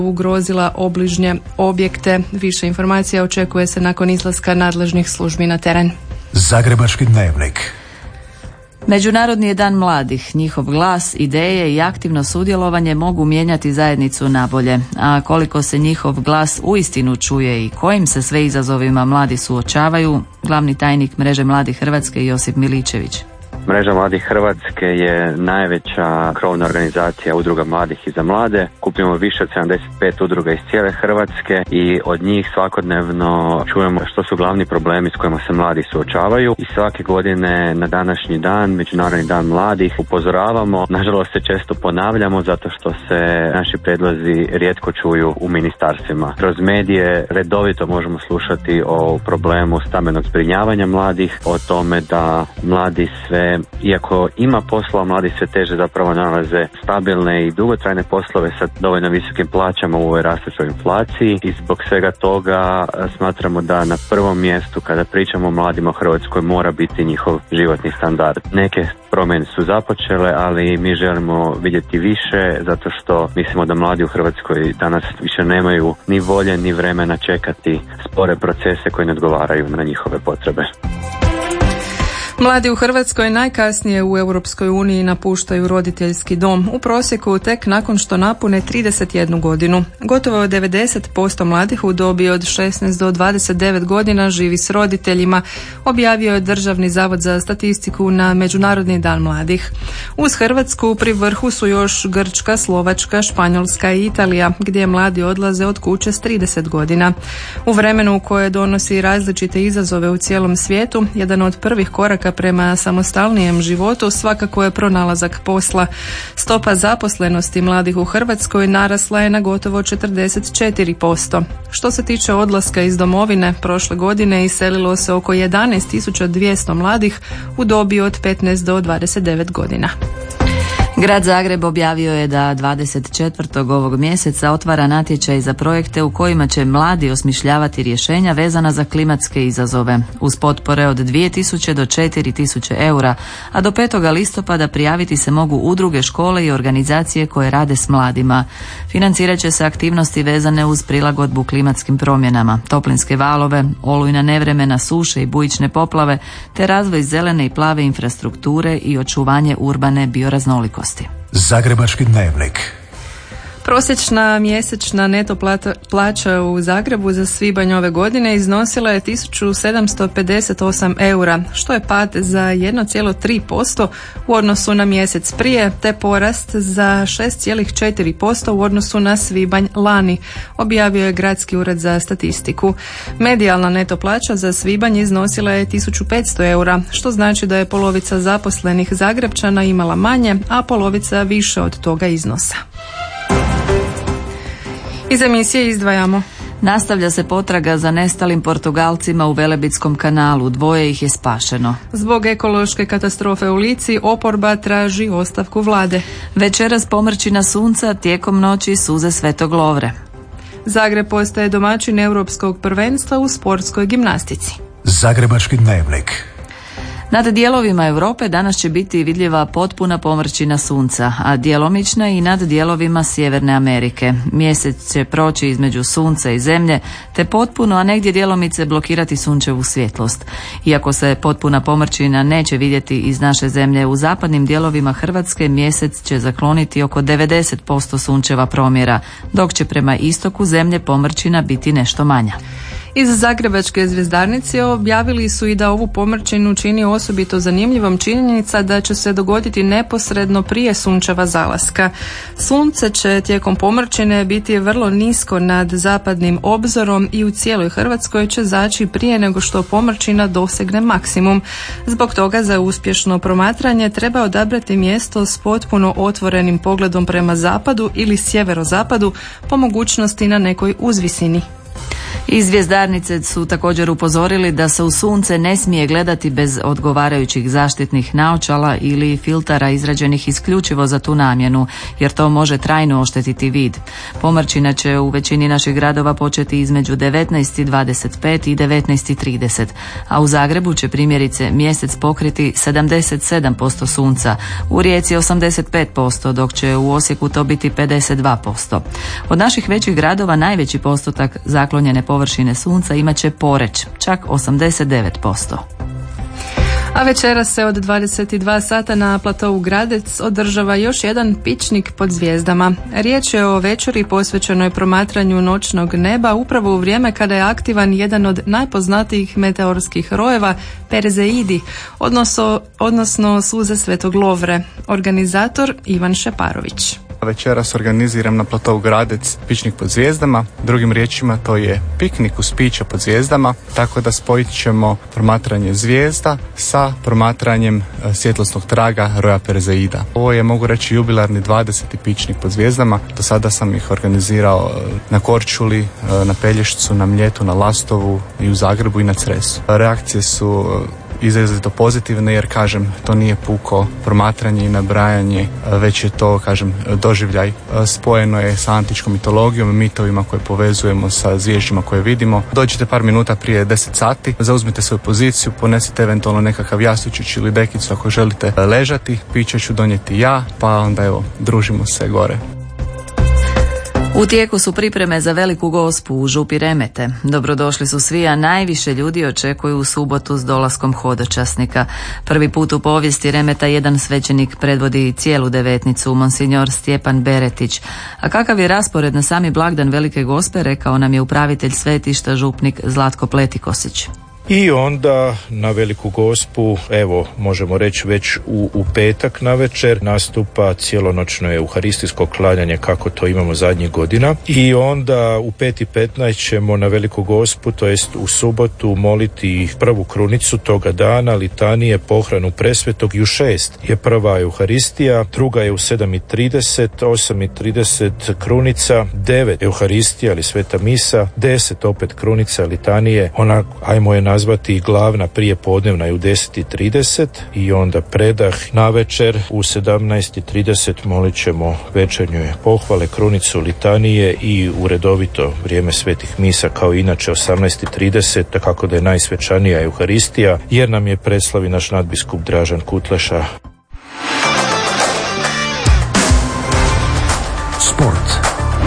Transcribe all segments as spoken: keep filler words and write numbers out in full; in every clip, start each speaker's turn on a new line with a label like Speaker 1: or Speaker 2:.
Speaker 1: ugrozila obližnje objekte. Više informacija očekuje se nakon izlaska nadležnih službi na teren.
Speaker 2: Zagrebački dnevnik.
Speaker 3: Međunarodni je dan mladih. Njihov glas, ideje i aktivno sudjelovanje mogu mijenjati zajednicu nabolje. A koliko se njihov glas uistinu čuje i kojim se sve izazovima mladi suočavaju, glavni tajnik Mreže mladih Hrvatske Josip Miličević.
Speaker 4: Mreža mladih Hrvatske je najveća krovna organizacija udruga mladih i za mlade. Kupimo više od sedamdeset pet udruga iz cijele Hrvatske i od njih svakodnevno čujemo što su glavni problemi s kojima se mladi suočavaju i svake godine na današnji dan, Međunarodni dan mladih, upozoravamo. Nažalost se često ponavljamo zato što se naši prijedlozi rijetko čuju u ministarstvima. Kroz medije redovito možemo slušati o problemu stambenog zbrinjavanja mladih, o tome da mladi sve, iako ima posla, mladi sve teže zapravo nalaze stabilne i dugotrajne poslove sa dovoljno visokim plaćama u ovoj rastućoj inflaciji i zbog svega toga smatramo da na prvom mjestu kada pričamo o mladima u Hrvatskoj mora biti njihov životni standard. Neke promjene su započele, ali mi želimo vidjeti više zato što mislimo da mladi u Hrvatskoj danas više nemaju ni volje ni vremena čekati spore procese koji ne odgovaraju na njihove potrebe.
Speaker 1: Mladi u Hrvatskoj najkasnije u Europskoj uniji napuštaju roditeljski dom, u prosjeku tek nakon što napune trideset jednu godinu. Gotovo devedeset posto mladih u dobi od šesnaest do dvadeset devet godina živi s roditeljima, objavio je Državni zavod za statistiku na Međunarodni dan mladih. Uz Hrvatsku pri vrhu su još Grčka, Slovačka, Španjolska i Italija, gdje mladi odlaze od kuće s trideset godina. U vremenu koje donosi različite izazove u cijelom svijetu, jedan od prvih koraka prema samostalnijem životu svakako je pronalazak posla. Stopa zaposlenosti mladih u Hrvatskoj narasla je na gotovo četrdeset četiri posto. Što se tiče odlaska iz domovine, prošle godine iselilo se oko jedanaest tisuća dvjesto mladih u dobi od petnaest do dvadeset devet godina.
Speaker 3: Grad Zagreb objavio je da dvadeset četvrtog ovog mjeseca otvara natječaj za projekte u kojima će mladi osmišljavati rješenja vezana za klimatske izazove, uz potpore od dvije tisuće do četiri tisuće eura, a do petog listopada prijaviti se mogu udruge, škole i organizacije koje rade s mladima. Financirat će se aktivnosti vezane uz prilagodbu klimatskim promjenama, toplinske valove, olujna nevremena, suše i bujične poplave, te razvoj zelene i plave infrastrukture i očuvanje urbane bioraznolikosti.
Speaker 2: Zagrebački dnevnik.
Speaker 1: Prosječna mjesečna neto plata, plaća u Zagrebu za svibanj ove godine iznosila je tisuću sedamsto pedeset osam eura, što je pad za jedan zarez tri posto u odnosu na mjesec prije, te porast za šest zarez četiri posto u odnosu na svibanj lani, objavio je Gradski ured za statistiku. Medijalna neto plaća za svibanj iznosila je tisuću petsto eura, što znači da je polovica zaposlenih Zagrepčana imala manje, a polovica više od toga iznosa. Iz emisije izdvajamo.
Speaker 3: Nastavlja se potraga za nestalim Portugalcima u Velebitskom kanalu, dvoje ih je spašeno.
Speaker 1: Zbog ekološke katastrofe u Lici oporba traži ostavku vlade.
Speaker 3: Večeras pomrčina sunca, tijekom noći suze Svetog Lovre.
Speaker 1: Zagreb postaje domaćin europskog prvenstva u sportskoj gimnastici.
Speaker 2: Zagrebački dnevnik.
Speaker 3: Nad dijelovima Europe danas će biti vidljiva potpuna pomrčina sunca, a djelomična i nad dijelovima Sjeverne Amerike. Mjesec će proći između sunca i zemlje, te potpuno, a negdje djelomice blokirati sunčevu svjetlost. Iako se potpuna pomrčina neće vidjeti iz naše zemlje, u zapadnim dijelovima Hrvatske mjesec će zakloniti oko devedeset posto sunčeva promjera, dok će prema istoku zemlje pomrčina biti nešto manja.
Speaker 1: Iz Zagrebačke zvjezdarnice objavili su i da ovu pomrčinu čini osobito zanimljivom činjenica da će se dogoditi neposredno prije sunčeva zalaska. Sunce će tijekom pomrčine biti vrlo nisko nad zapadnim obzorom i u cijeloj Hrvatskoj će zaći prije nego što pomrčina dosegne maksimum. Zbog toga za uspješno promatranje treba odabrati mjesto s potpuno otvorenim pogledom prema zapadu ili sjeverozapadu, po mogućnosti na nekoj uzvisini.
Speaker 3: Iz Zvjezdarnice su također upozorili da se u sunce ne smije gledati bez odgovarajućih zaštitnih naočala ili filtara izrađenih isključivo za tu namjenu, jer to može trajno oštetiti vid. Pomrčina će u većini naših gradova početi između devetnaest i dvadeset pet i devetnaest i trideset, a u Zagrebu će primjerice mjesec pokriti sedamdeset sedam posto sunca, u Rijeci osamdeset pet posto, dok će u Osijeku to biti pedeset dva posto. Od naših većih gradova najveći postotak zaklonjene površine sunca imat će Poreč, čak osamdeset devet posto.
Speaker 1: A večeras se od dvadeset dva sata na platovu Gradec održava još jedan pičnik pod zvijezdama. Riječ je o večeri posvećenoj promatranju noćnog neba upravo u vrijeme kada je aktivan jedan od najpoznatijih meteorskih rojeva, Perzeidi, odnosno, odnosno suze Svetog Lovre. Organizator Ivan Šeparović.
Speaker 5: Večeras organiziram na platovu Gradec pičnik pod zvijezdama, drugim riječima to je piknik uz piće pod zvijezdama, tako da spojit ćemo promatranje zvijezda sa promatranjem svjetlosnog traga roja Perzeida. Ovo je, mogu reći, jubilarni dvadeseti pičnik pod zvijezdama. Do sada sam ih organizirao na Korčuli, na Pelješcu, na Mljetu, na Lastovu i u Zagrebu i na Cresu. Reakcije su izrazito pozitivne, jer kažem, to nije puko promatranje i nabrajanje, već je to, kažem, doživljaj. Spojeno je sa antičkom mitologijom, mitovima koje povezujemo sa zvježđima koje vidimo. Dođite par minuta prije deset sati, zauzmite svoju poziciju, ponesite eventualno nekakav jastučić ili dekicu ako želite ležati, piće ću donijeti ja, pa onda evo, družimo se gore.
Speaker 3: U tijeku su pripreme za Veliku Gospu u župi Remete. Dobrodošli su svi, a najviše ljudi očekuju u subotu s dolaskom hodočasnika. Prvi put u povijesti Remeta jedan svećenik predvodi cijelu devetnicu, monsinjor Stjepan Beretić. A kakav je raspored na sami blagdan Velike Gospe, rekao nam je upravitelj svetišta župnik Zlatko Pletikosić.
Speaker 6: I onda na Veliku Gospu, evo, možemo reći već u, u petak na večer nastupa cijelonoćno euharistijsko klanjanje kako to imamo zadnjih godina. I onda u pet i petnaest ćemo na Veliku Gospu, to jest u subotu, moliti prvu krunicu toga dana, litanije, pohranu presvetog, i u šest je prva euharistija, druga je u sedam i trideset, osam i trideset krunica, devet euharistija ili sveta misa, deset opet krunica, litanije, ona, ajmo je nazvati glavna prije podnevna je u deset i trideset i onda predah na večer u sedamnaest i trideset molit ćemo večernje pohvale, krunicu, litanije i u redovito vrijeme svetih misa kao inače osamnaest i trideset, kako da je najsvečanija euharistija, jer nam je predslavi naš nadbiskup Dražan Kutleša.
Speaker 2: Sport.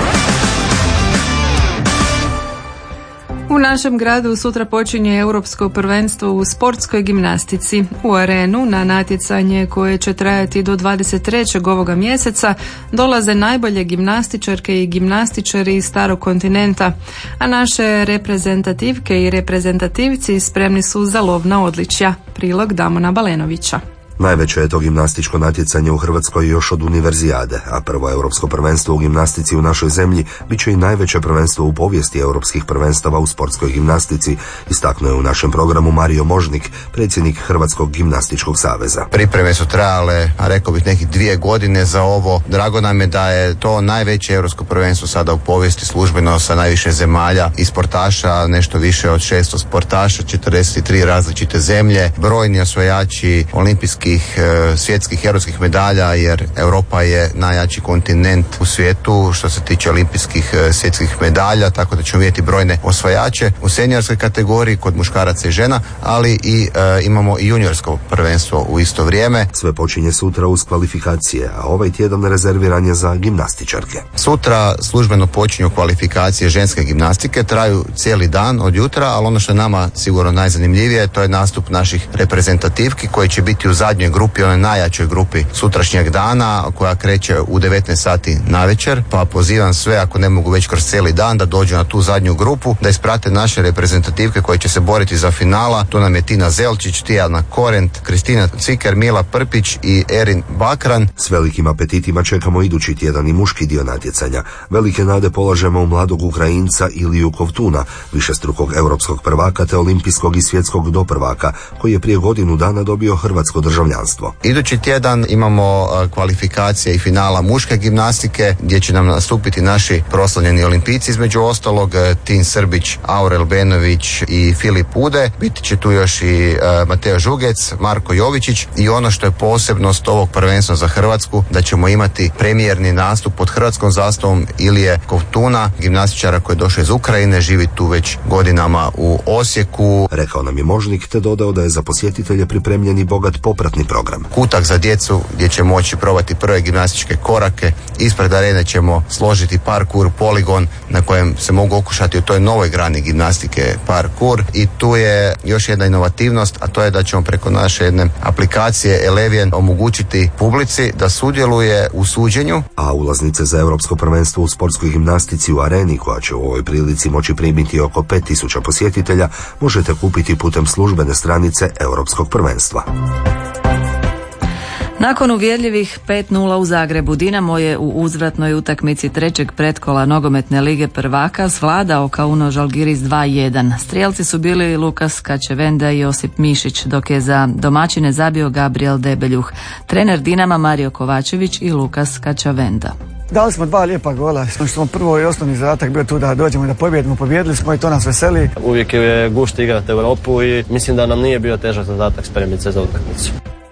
Speaker 1: U našem gradu sutra počinje Europsko prvenstvo u sportskoj gimnastici. U arenu na natjecanje koje će trajati do dvadeset trećeg ovoga mjeseca dolaze najbolje gimnastičarke i gimnastičari iz starog kontinenta, a naše reprezentativke i reprezentativci spremni su za lovna odličja. Prilog Damona Balenovića.
Speaker 7: Najveće je to gimnastičko natjecanje u Hrvatskoj još od univerzijade, a prvo europsko prvenstvo u gimnastici u našoj zemlji bit će i najveće prvenstvo u povijesti europskih prvenstava u sportskoj gimnastici, istaknuo je u našem programu Mario Možnik, predsjednik Hrvatskog gimnastičkog saveza.
Speaker 8: Pripreme su trajale, a rekao bih, nekih dvije godine za ovo. Drago nam je da je to najveće europsko prvenstvo sada u povijesti, službeno sa najviše zemalja i sportaša, nešto više od šesto sportaša, četrdeset tri različite zemlje, brojni osvajači olimpijskih, svjetskih, europskih medalja, jer Europa je najjači kontinent u svijetu što se tiče olimpijskih svjetskih medalja, tako da ćemo vidjeti brojne osvajače u seniorskoj kategoriji kod muškaraca i žena, ali i e, imamo i juniorsko prvenstvo u isto vrijeme.
Speaker 7: Sve počinje sutra uz kvalifikacije, a ovaj tjedan rezerviran je za gimnastičarke.
Speaker 8: Sutra službeno počinju kvalifikacije ženske gimnastike, traju cijeli dan od jutra, ali ono što je nama sigurno najzanimljivije, to je nastup naših reprezentativki koji će biti u zadnjoj grupi, onoj najjačoj grupi sutrašnjeg dana, koja kreće u devetnaest sati navečer, pa pozivam sve, ako ne mogu već kroz cijeli dan, da dođu na tu zadnju grupu, da isprate naše reprezentativke koje će se boriti za finala. Tu nam je Tina Zelčić, Tijana Korent, Kristina Ciker, Mila Prpić i Erin Bakran.
Speaker 7: S velikim apetitima čekamo idući tjedan i muški dio natjecanja. Velike nade polažemo u mladog Ukrajinca Iliju Kovtuna, višestrukog europskog prvaka te olimpijskog i svjetskog doprvaka, koji je prije godinu dana dobio hrvatsko državljanstvo državljanstvo.
Speaker 8: Idući tjedan imamo kvalifikacije i finala muške gimnastike gdje će nam nastupiti naši proslavljeni olimpijci, između ostalog Tin Srbić, Aurel Benović i Filip Ude. Biti će tu još i Mateo Žugec, Marko Jovičić i ono što je posebnost ovog prvenstva za Hrvatsku, da ćemo imati premijerni nastup pod hrvatskom zastavom Ilije Kovtuna, gimnastičara koji je došao iz Ukrajine, živi tu već godinama u Osijeku.
Speaker 7: Rekao nam je Možnik te dodao da je za posjetitelje pripremljen i bogat popratni program.
Speaker 8: Kutak za djecu gdje će moći probati prve gimnastičke korake. Ispred arene ćemo složiti parkour poligon na kojem se mogu okušati u toj novoj grani gimnastike parkour. I tu je još jedna inovativnost, a to je da ćemo preko naše jedne aplikacije Eleven omogućiti publici da sudjeluje u suđenju.
Speaker 7: A ulaznice za Europsko prvenstvo u sportskoj gimnastici u areni, koja će u ovoj prilici moći primiti oko pet tisuća posjetitelja, možete kupiti putem službene stranice Europskog prvenstva.
Speaker 3: Nakon uvjerljivih pet nula u Zagrebu, Dinamo je u uzvratnoj utakmici trećeg pretkola nogometne lige prvaka svladao Kauno Žalgiris dva jedan. Strijelci su bili Lukas Kačavenda i Josip Mišić, dok je za domaćine zabio Gabriel Debeljuh, trener Dinama Mario Kovačević i Lukas Kačavenda.
Speaker 9: Dali smo dva lijepa gola, što smo prvo i osnovni zadatak bio tu da dođemo i da pobjedimo, pobjedili smo i to nas veseli.
Speaker 10: Uvijek je gušt igrati u Europu i mislim da nam nije bio težak zadatak spremiti se za utakmicu.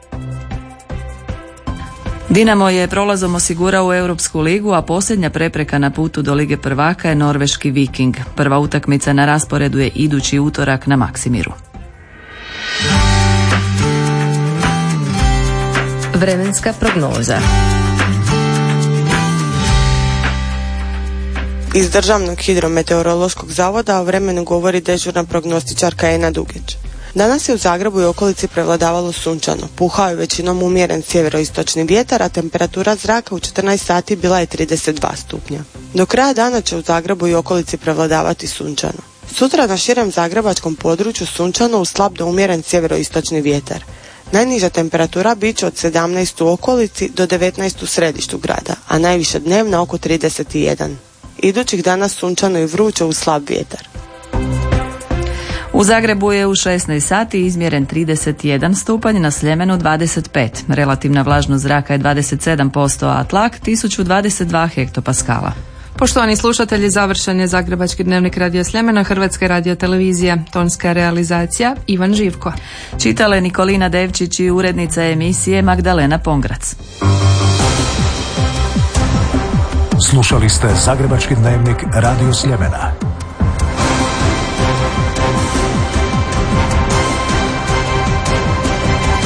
Speaker 3: Dinamo je prolazom osigurao u Europsku ligu, a posljednja prepreka na putu do Lige prvaka je norveški Viking. Prva utakmica na rasporedu je idući utorak na Maksimiru.
Speaker 11: Vremenska prognoza.
Speaker 12: Iz Državnog hidrometeorološkog zavoda o vremenu govori dežurna prognostičarka Ena Dugić. Danas je u Zagrebu i okolici prevladavalo sunčano. Puhao je većinom umjeren sjeveroistočni vjetar, a temperatura zraka u četrnaest sati bila je trideset dva stupnja. Do kraja dana će u Zagrebu i okolici prevladavati sunčano. Sutra na širem zagrebačkom području sunčano uz slab do umjeren sjeveroistočni vjetar. Najniža temperatura bit će od sedamnaest u okolici do devetnaest u središtu grada, a najviše dnevna oko trideset jedan. Idućih dana sunčano i vruće uz slab vjetar.
Speaker 3: U Zagrebu je u šesnaest sati izmjeren trideset jedan stupanj, na Sljemenu dvadeset pet. Relativna vlažnost zraka je dvadeset sedam posto, a tlak tisuću dvadeset dva hektopaskala.
Speaker 1: Poštovani slušatelji, završen je Zagrebački dnevnik Radio Sljemena, Hrvatske radiotelevizije. Tonska realizacija Ivan Živko.
Speaker 3: Čitale Nikolina Devčić i urednica emisije Magdalena Pongrac.
Speaker 2: Slušali ste Zagrebački dnevnik Radio Sljemena.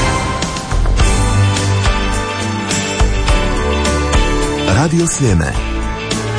Speaker 7: Radio Sljeme.